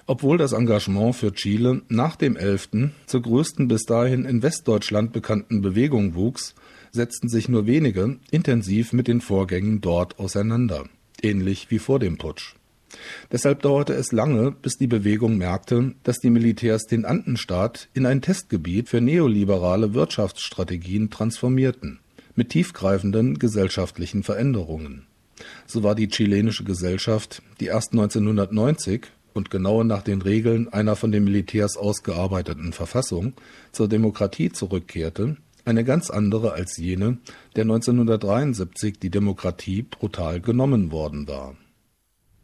Obwohl das Engagement für Chile nach dem 11. zur größten bis dahin in Westdeutschland bekannten Bewegung wuchs, setzten sich nur wenige intensiv mit den Vorgängen dort auseinander, ähnlich wie vor dem Putsch. Deshalb dauerte es lange, bis die Bewegung merkte, dass die Militärs den Andenstaat in ein Testgebiet für neoliberale Wirtschaftsstrategien transformierten, mit tiefgreifenden gesellschaftlichen Veränderungen. So war die chilenische Gesellschaft, die erst 1990 und genau nach den Regeln einer von den Militärs ausgearbeiteten Verfassung zur Demokratie zurückkehrte, eine ganz andere als jene, der 1973 die Demokratie brutal genommen worden war.